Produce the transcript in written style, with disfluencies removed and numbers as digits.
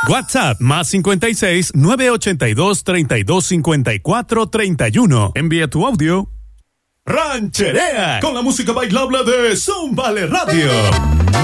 WhatsApp más 56 982 32 54 31. Envía tu audio. Rancherea con la música bailable de Zúmbale Radio.